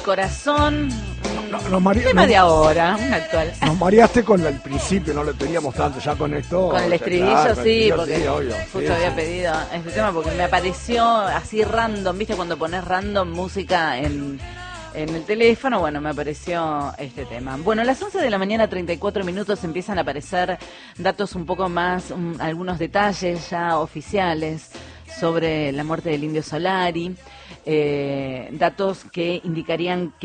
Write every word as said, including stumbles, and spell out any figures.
Corazón, No, no, nos mare- tema nos- de ahora, un actual. Nos mareaste con el principio, no lo teníamos tanto, ya con esto. Con el o sea, estribillo, claro, con el sí, estribillo, porque sí, obvio, justo sí, había sí. pedido este tema porque me apareció así random, ¿viste? Cuando pones random música en, en el teléfono, bueno, me apareció este tema. Bueno, a las once de la mañana, treinta y cuatro minutos, empiezan a aparecer datos un poco más, um, algunos detalles ya oficiales sobre la muerte del Indio Solari, eh, datos que indicarían que